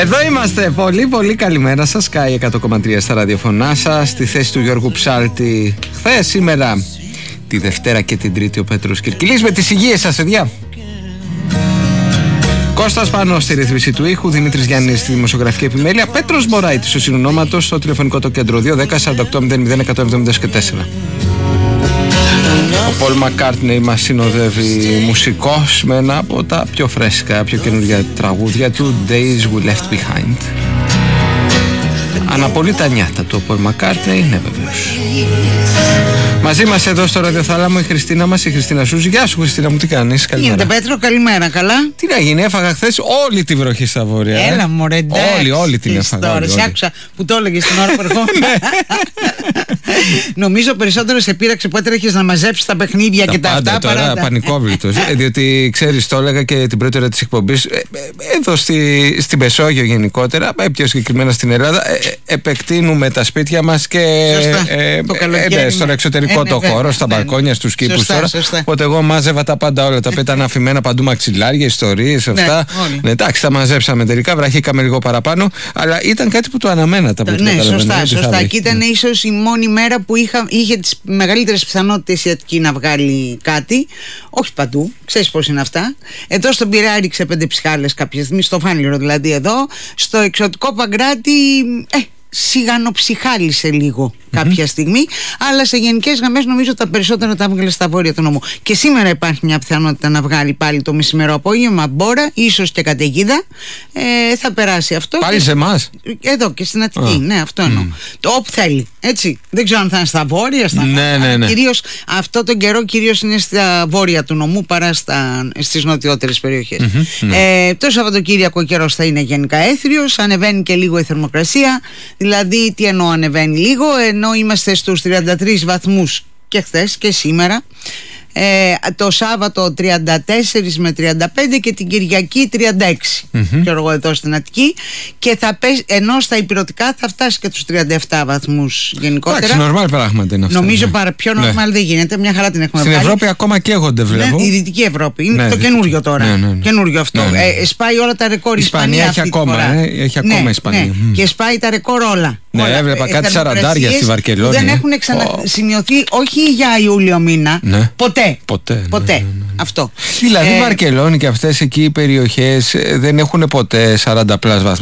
Εδώ είμαστε. Πολύ πολύ καλημέρα σας. Sky 100,3 στα ραδιοφωνά σας. Στη θέση του Γιώργου Ψάλτη χθες, σήμερα τη Δευτέρα και την Τρίτη ο Πέτρος Κυρκυλής. Με τις υγείες σας, παιδιά. Κώστας Πάνος στη ρύθμιση του ήχου, Δημήτρης Γιάννης στη δημοσιογραφική επιμέλεια, Πέτρος Μωράητης στο συνονόματος, στο τηλεφωνικό το κέντρο 210-48-00-174. Ο Πολ Μακκάρτνεϊ μας συνοδεύει μουσικός με ένα από τα πιο φρέσκα, πιο καινούργια τραγούδια του, Days We Left Behind. Αναπολύτα νιάτα του ο Πολ Μακκάρτνεϊ, ναι βεβαίως. Μαζί μας εδώ στο ραδιοθάλαμο η Χριστίνα μας, η Χριστίνα Σούζη. Γεια σου Χριστίνα μου, τι κάνεις? Καλημέρα. Γίνεται Πέτρο, καλημέρα, καλά. Τι να γίνει, έφαγα χθες όλη τη βροχή στα βόρεια. Έλα μωρέ, εντάξει. Όλη την έφαγα. Τώρα, σε άκουσα που το έλεγες την ώρα που ερχόμουν. Νομίζω περισσότερο σε πείραξε που έτρεχες να μαζέψεις τα παιχνίδια και τα αυτά. Τώρα πανικόβλητος. Διότι ξέρεις, το έλεγα και την πρώτη ώρα της εκπομπής, εδώ στην Μεσόγειο γενικότερα, πιο συγκεκριμένα στην Ελλάδα, επεκτείνουμε τα σπίτια μας και στον εξωτερικό το χώρο, στα μπαλκόνια, στους κήπους τώρα. Οπότε εγώ μάζευα τα πάντα όλα. Τα οποία ήταν αφημένα παντού μαξιλάρια, ιστορίες, αυτά. Εντάξει, τα μαζέψαμε τελικά, βραχήκαμε λίγο παραπάνω, αλλά ήταν κάτι που το αναμένα. Ναι, σωστά. Και ήταν ίσως η μόνη μέρα που είχε τις μεγαλύτερες πιθανότητες η Αττική να βγάλει κάτι. Όχι παντού, ξέρεις πώς είναι αυτά. Εδώ στον Πειραιά ρίξε 5 ψυχάλες κάποια στιγμή, στο Φάνηρο δηλαδή εδώ. Στο εξωτικό Παγκράτη σιγανοψυχάλισε λίγο κάποια στιγμή, αλλά σε γενικές γραμμές νομίζω τα περισσότερα τα έβγαλε στα βόρεια του νομού. Και σήμερα υπάρχει μια πιθανότητα να βγάλει πάλι το μεσημερό απόγευμα μπόρα, ίσως και καταιγίδα. Θα περάσει αυτό. Πάλι σε εμάς? Εδώ και στην Αττική, ναι, αυτό εννοώ. Το όπου θέλει, έτσι. Δεν ξέρω αν θα είναι στα βόρεια, στα ναι. Κυρίως αυτό τον καιρό κυρίως είναι στα βόρεια του νομού παρά στις νοτιότερες περιοχές. Το Σαββατοκύριακο ο καιρός θα είναι γενικά έθριος, ανεβαίνει και λίγο η θερμοκρασία. Δηλαδή, τι εννοώ ανεβαίνει λίγο, ενώ είμαστε στους 33 βαθμούς και χθες και σήμερα. Το Σάββατο 34 με 35 και την Κυριακή 36 και εγώ εδώ στην Αττική, και θα πέσει, ενώ στα ηπειρωτικά θα φτάσει και τους 37 βαθμούς γενικότερα. Εντάξει, νορμάλ πράγματα είναι αυτό. Νομίζω πιο νορμάλ δεν γίνεται, μια χαρά την έχουμε στην βγάλει. Ευρώπη ακόμα καίγονται, βλέπω. Ναι, η Δυτική Ευρώπη είναι το καινούριο τώρα. Καινούριο αυτό. Σπάει όλα τα ρεκόρ. Η Ισπανία έχει ακόμα, έχει ακόμα Ισπανία. Και σπάει τα ρεκόρ όλα. Ναι, έβλεπα κάτι 40 στη Βαρκελόνη. Δεν έχουν ξανασημειωθεί, όχι για Ιούλιο μήνα. Ποτέ. Αυτό. Δηλαδή Βαρκελόνη και αυτές εκεί οι περιοχές δεν έχουν ποτέ 40 πλάς βαθμούς.